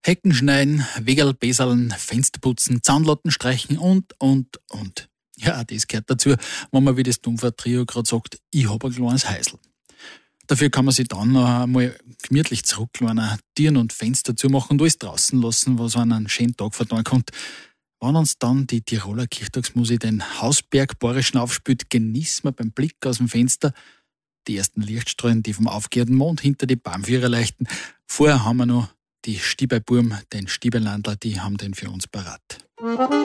Hecken schneiden, Wegerl beserln, Fenster putzen, Zaunlatten streichen und. Ja, das gehört dazu, wenn man wie das Dummfahrt-Trio gerade sagt, ich hab ein kleines Häusl. Dafür kann man sich dann noch einmal gemütlich zurücklehnen, Türen und Fenster zumachen und alles draußen lassen, was einen schönen Tag verdauen kann. Wenn uns dann die Tiroler Kirchtagsmusik den Hausberg bayerischen aufspielt, genießen wir beim Blick aus dem Fenster die ersten Lichtstrahlen, die vom aufgehenden Mond hinter die Baumvierer leuchten. Vorher haben wir noch die Stiebeiburm, den Stiebelandler, die haben den für uns parat.